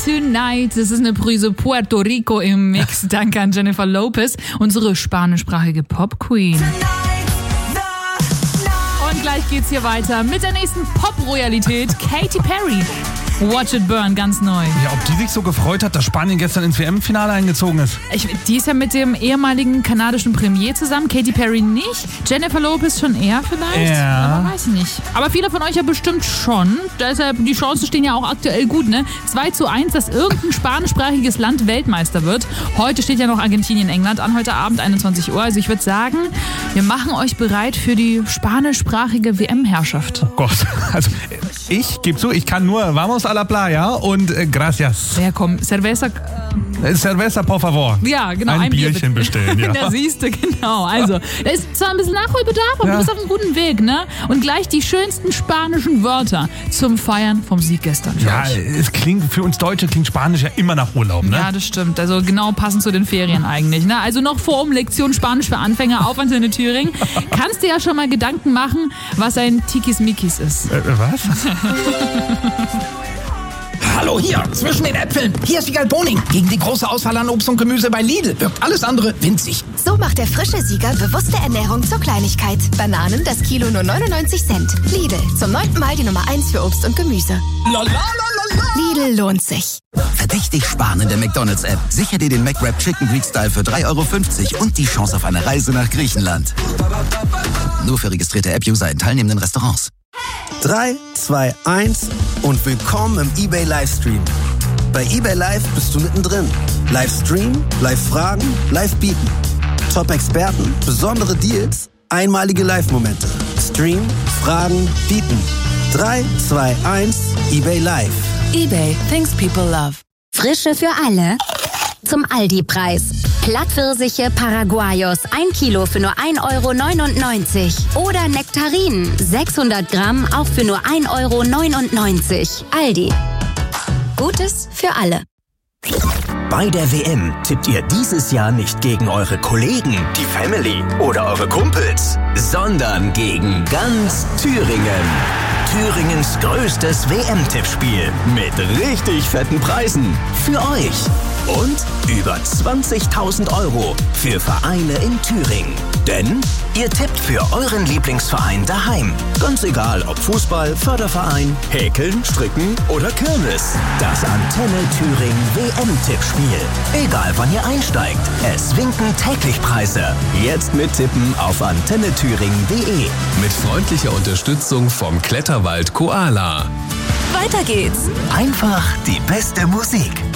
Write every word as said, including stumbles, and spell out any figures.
Tonight. Das ist eine Prise Puerto Rico im Mix. Danke an Jennifer Lopez, unsere spanischsprachige Pop-Queen. Und gleich geht's hier weiter mit der nächsten Pop-Royalität, Katy Perry. Watch It Burn, ganz neu. Ja, ob die sich so gefreut hat, dass Spanien gestern ins W M-Finale eingezogen ist. Ich, die ist ja mit dem ehemaligen kanadischen Premier zusammen, Katy Perry nicht. Jennifer Lopez schon eher vielleicht? Ja. Aber weiß ich nicht. Aber viele von euch ja bestimmt schon. Deshalb, die Chancen stehen ja auch aktuell gut, ne? zwei zu eins, dass irgendein spanischsprachiges Land Weltmeister wird. Heute steht ja noch Argentinien, England an, heute Abend einundzwanzig Uhr. Also ich würde sagen, wir machen euch bereit für die spanischsprachige W M-Herrschaft. Oh Gott, also ich gebe zu, ich kann nur Vamos a la playa und äh, gracias. Ja komm, Cerveza... Cerveza, por favor. Ja, genau. Ein, ein Bierchen Bier bestellen, ja. Da siehst du, genau. Also, da ist zwar ein bisschen Nachholbedarf, aber Ja. du bist auf einem guten Weg, ne? Und gleich die schönsten spanischen Wörter zum Feiern vom Sieg gestern. für Ja, euch. es klingt, für uns Deutsche klingt Spanisch ja immer nach Urlaub, ne? Ja, das stimmt. Also genau passend zu den Ferien eigentlich. Ne? Also noch vor um Lektion Spanisch für Anfänger auf Antenne Thüringen. Kannst dir ja schon mal Gedanken machen, was ein Tikis-Mikis ist. Äh, was? Hallo, hier, zwischen den Äpfeln. Hier ist Wiegald Boning. Gegen die große Auswahl an Obst und Gemüse bei Lidl wirkt alles andere winzig. So macht der frische Sieger bewusste Ernährung zur Kleinigkeit. Bananen das Kilo nur neunundneunzig Cent. Lidl, zum neunten Mal die Nummer eins für Obst und Gemüse. La, la, la, la, la. Lidl lohnt sich. Verdächtig sparen in der McDonald's-App. Sicher dir den McWrap Chicken Greek Style für drei Euro fünfzig und die Chance auf eine Reise nach Griechenland. Nur für registrierte App-User in teilnehmenden Restaurants. drei, zwei, eins und willkommen im eBay Livestream. Bei eBay Live bist du mittendrin. Livestream, Live-Fragen, Live-Bieten. Top-Experten, besondere Deals, einmalige Live-Momente. Stream, Fragen, Bieten. drei, zwei, eins, eBay Live. eBay, things people love. Frische für alle. Zum Aldi-Preis. Plattpfirsiche Paraguayos, ein Kilo für nur ein Euro neunundneunzig. Oder Nektarinen, sechshundert Gramm, auch für nur ein Euro neunundneunzig. Aldi. Gutes für alle. Bei der W M tippt ihr dieses Jahr nicht gegen eure Kollegen, die Family oder eure Kumpels, sondern gegen ganz Thüringen. Thüringens größtes W M-Tippspiel mit richtig fetten Preisen für euch. Und über zwanzigtausend Euro für Vereine in Thüringen. Denn ihr tippt für euren Lieblingsverein daheim. Ganz egal, ob Fußball, Förderverein, Häkeln, Stricken oder Kirmes. Das Antenne Thüringen W M-Tippspiel. Egal wann ihr einsteigt, es winken täglich Preise. Jetzt mittippen auf antenne thüringen punkt de. Mit freundlicher Unterstützung vom Kletterwald Koala. Weiter geht's. Einfach die beste Musik.